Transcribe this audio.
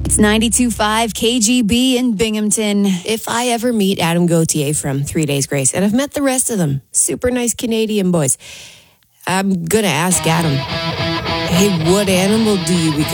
It's 92.5 KGB in Binghamton. If I ever meet Adam Gauthier from 3 Days Grace, and I've met the rest of them, super nice Canadian boys, I'm going to ask Adam, hey, what animal do you become?